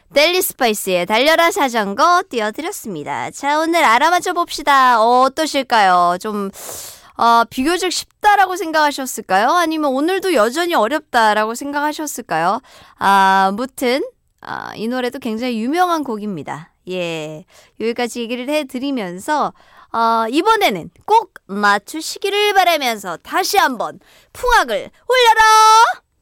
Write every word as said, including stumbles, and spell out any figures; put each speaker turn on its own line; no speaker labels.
델리 스파이스의 달려라 자전거 띄워드렸습니다. 자, 오늘 알아맞혀 봅시다. 어, 어떠실까요? 좀 어, 비교적 쉽다라고 생각하셨을까요? 아니면 오늘도 여전히 어렵다라고 생각하셨을까요? 아, 무튼 아, 이 노래도 굉장히 유명한 곡입니다. 예, 여기까지 얘기를 해드리면서 어, 이번에는 꼭 맞추시기를 바라면서 다시 한번 풍악을 올려라!